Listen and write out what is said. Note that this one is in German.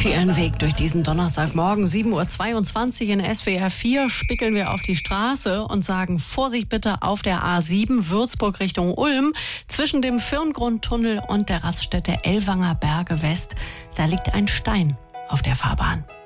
Für Ihren Weg durch diesen Donnerstagmorgen 7:22 Uhr in SWR 4 spickeln wir auf die Straße und sagen Vorsicht bitte auf der A7 Würzburg Richtung Ulm zwischen dem Firngrundtunnel und der Raststätte Ellwanger Berge West. Da liegt ein Stein auf der Fahrbahn.